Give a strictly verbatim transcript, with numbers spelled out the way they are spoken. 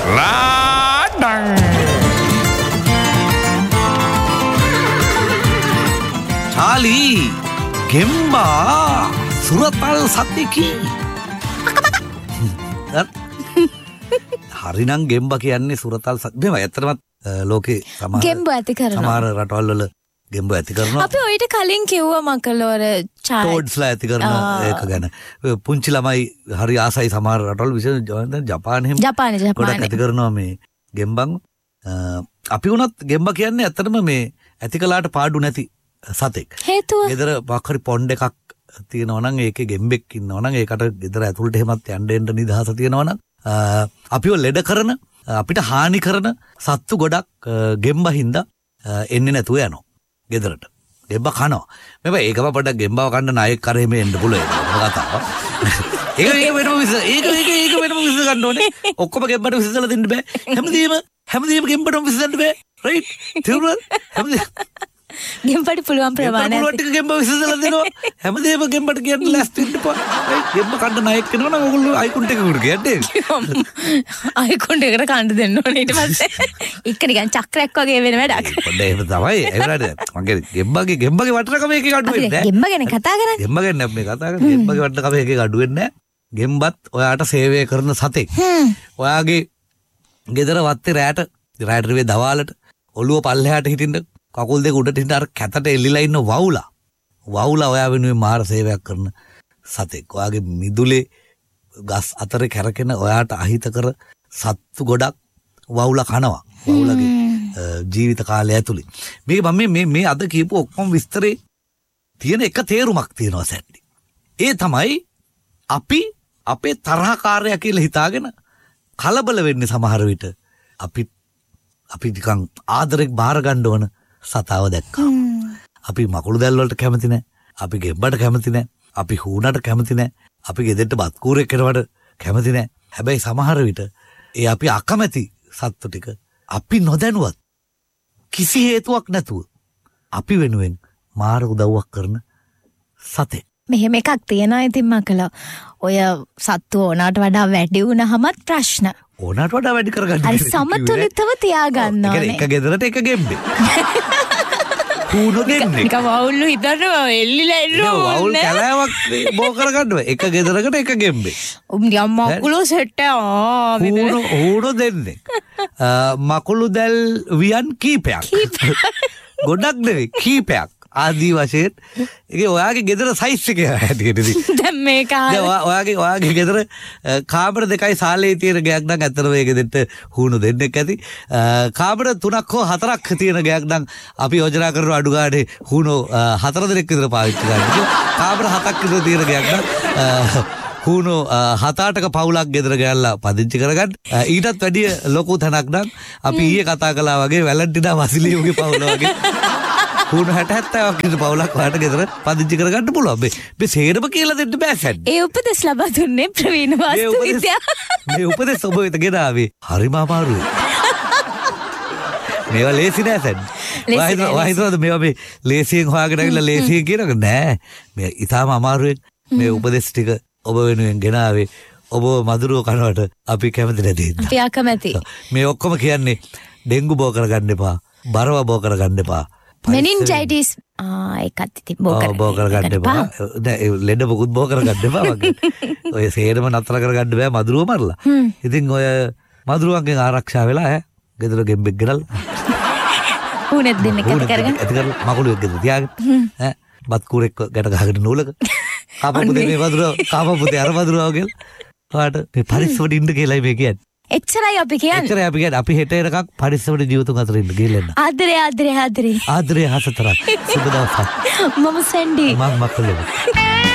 Laden Charlie ගෙම්බා සුරතල් සතෙකි. හරිනම් ගෙම්බා කියන්නේ සුරතල් සතෙක්. මේවා ඇත්තටම ලෝකේ සමහර ගෙම්බෝ ඇති කරනවා. සමහර රටවල් වල ගෙම්බෝ ඇති කරනවා. අපි ඔයිට කලින් කිව්වා මකලෝර චායි. ටෝඩ්ස්ලා ඇති කරන ඒක ගැන. පුංචි ළමයි හරි ආසයි සමහර රටවල් විශේෂයෙන් ජපානයේ එහෙම. ජපානයේ ජපානයේ ගොඩක් ඇති කරනවා මේ ගෙම්බන්. අපි වුණත් ගෙම්බා කියන්නේ ඇත්තටම මේ ඇති කළාට පාඩු නැති සතෙක්. හේතුව ගෙදර මොකක් හරි පොන්ඩ් එකක් තියෙනවා නම් ඒකේ ගෙම්බෙක් ඉන්නවා නම් ඒකට ගෙදර ඇතුළට එහෙමත් යන්න එන්න නිදහස තියෙනවා නම් අපිව ලෙඩ කරන අපිට හානි කරන සත්තු ගොඩක් ගෙම්බා හින්දා එන්නේ නැතුව යනවා ගෙදරට. ගෙම්බා කනවා. මේ ඒකම පොඩ්ඩක් ගෙම්බාව කන්න නායක කරේ මේ එන්න පුළුවන් කතාව. ඒක ඒක වෙනම විස ඒක ඒක ඒක වෙනම විස ගන්න ඕනේ. ඔක්කොම ගෙම්බට විසසලා දෙන්න බෑ. හැමදේම හැමදේම ගෙම්බටම විසසන්න බෑ. රයිට්? තිරුණා හැමදේම ගෙම්බට පුළුවන් ප්‍රමාණයක්. පුළුවන් ටික ගෙම්බ විසසලා දෙනවා. හැමදේම ගෙම්බට කියන්න ලෑස්ති වෙන්න එපා. ගෙම්බ කන්න නායක වෙනවා නම් ඔයගොල්ලෝ අයිකුන්ට් එකකට කියන්නේ. අයිකුන්ට් එකට කන්න දෙන්න ඕනේ ඊට පස්සේ. එක නිකන් චක්‍රයක් වගේ වෙන වැඩක්. පොඩ්ඩ එහෙම තමයි. ඒ වුණාට මගේ ගෙම්බගේ ගෙම්බගේ වටිනකම එකේ අඩු වෙන්නේ නැහැ. ගෙම්බ ගැන කතා කරන්නේ. ගෙම්බ ගැන අපි කතා කරන්නේ. ගෙම්බගේ වටිනකම එකේ අඩු වෙන්නේ නැහැ. ගෙම්බත් ඔයාට සේවය කරන සතෙක්. ඔයාගේ ගෙදර වත්තේ රැට රැට රිවේ දවාලට ඔළුව පල්ලෙහාට හිටින්න කකුල් දෙක උඩට හිටින්න අර කැතට එල්ලිලා ඉන්න වවුලා. වවුලා ඔයා වෙනුවෙන් මාර සේවයක් කරන සතෙක්. ඔයාගේ මිදුලේ ගස් අතරේ කැරකෙන ඔයාට අහිත කර සත්තු ගොඩක් වවුලා කනවා. වවුලගේ ජීවිත කාලය ඇතුළේ. මේක මම මේ මේ අද කියපු ඔක්කොම විස්තරේ තියෙන එක තේරුමක් තියෙනවා සැටි. ඒ තමයි අපි අපේ තරහකාරයා කියලා හිතාගෙන කලබල වෙන්නේ සමහර විට. අපි අපි නිකන් ආදරෙක් බාර ගන්න ඕන සතාව දැක්කා. අපි මකුළු දැල් වලට කැමති නැහැ. අපි ගෙම්බට කැමති නැහැ. අපි හූනට කැමති නැහැ. අපි ගෙදරට බත් කූරෙක් කරවට කැමති නැහැ. හැබැයි සමහර විට ඒ අපි අකමැති සත්තු ටික අපි නොදැනුවත් කිසි හේතුවක් නැතුව අපි වෙනුවෙන් මාර උදව්වක් කරන සතෙක්. මෙහෙම එකක් තියෙනවා ඉතින් මකලා. ඔය සත්තු ඕනාට වඩා වැඩි වුණාමත් ප්‍රශ්න. ඕනාට වඩා වැඩි කරගන්න. හරි සමතුලිතව තියාගන්න ඕනේ. එක ගෙදරට එක ගෙම්බේ. හූනෝ දෙන්නේ. නිකන් වවුල්ලු හිතනවා එල්ලිලා එනවා. වවුල් කැලෑවක් බෝ කරගන්නවා. එක ගෙදරකට එක ගෙම්බේ. උම්ගේ අම්මා මකුළු සෙට් ආ හූනෝ හූනෝ දෙන්නේ. මකුළු දැල් වියන් කීපයක්. ගොඩක් නෙවෙයි කීපයක්. ආදී වශයෙන් ඒකේ ඔයාගේ ගෙදර සයිස් එක හැටියටදී දැන් මේක දැන් ඔයාගේ ඔයාගේ ගෙදර කාමර දෙකයි සාලේ තියෙන ගයක් නම් ඇත්තටම ඒ ගෙදරට හුණු දෙන්නෙක් ඇති. කාමර තුනක් හෝ හතරක් තියෙන ගයක් නම් අපි යෝජනා කරන අඩු ගානේ හුණු හතර දෙනෙක් විතර පාවිච්චි කරන්න. කාමර හතක් විතර තියෙන ගයක් නම් හුණු හත අටක පවුලක් ගෙදර ගෑල්ලා පදිංචි කරගන්න. ඊටත් වැඩිය ලොකු තැනක් නම් අපි ඊයේ කතා කළා වගේ වැලන්ටිනා වසිලියෝගේ පවුල වගේ හුණු හැට හැත්තෑවක් විතර පවුලක් ඔයාලට ගෙදර පදිංචි කරගන්න පුළුවන්. මේ මේ සේරම කියලා දෙන්න බෑ සැඩ්. ඒ උපදෙස් ලබා දුන්නේ ප්‍රවීණ වාස්තු විද්‍යාව. මේ උපදෙස් ඔබ වෙත ගෙනාවේ හරිම අමාරුයි. මේවා ලේසි නෑ සැඩ්. ඔයා හිතනවද මේවා මේ ලේසියෙන් හොයාගෙන ඇවිල්ලා ලේසියෙන් කියනක නෑ. මේ ඉතාලම අමාරුවෙන් මේ උපදෙස් ටික ඔබ වෙනුවෙන් ගෙනාවේ. ඔබ මధుරව කනවට අපි කැමති නැති. අපි අකමැති. මේ ඔක්කොම කියන්නේ ඩෙන්ගු බෝ කරගන්න එපා. බරව බෝ කරගන්න එපා. මෙනින්ජයිටිස් ආ ඒකත් ඉතින් බෝ කරගන්න. බෝ කරගන්න එපා. නෑ ලෙඩ මොකුත් බෝ කරගන්න එපා වගේ. ඔය සේරම නතර කරගන්න බෑ මధుරව මරලා. ඉතින් ඔය මధుරවන්ගෙන් ආරක්ෂා වෙලා ඈ ගෙදර ගෙම්බෙක් ගෙනල්ලා. උනෙත් දෙන්න කත කරගන්න. ඇති කරලා මකුළුවෙක් ගෙදර තියාගෙන ඈ බත් කුරෙක් ගැට ගහගෙන නූලක. කාපපුතේ මේ මధుරව කාපපුතේ අර මధుරව වගේ. ඔයාට මේ පරිස්සමට ඉන්න කියලායි මේ කියන්නේ. එච්චරයි අපි කියන්නේ. එච්චරයි අපි කියන්නේ. අපි හෙට එනකම් පරිස්සමට ජීවිතුන් අතර ඉන්න ගිහින්. ආදරේ ආදරේ ආදරේ. ආදරේ හසතරක්. සුබ දවසක්. මම සෙන්ඩි. මම මක්කලේ.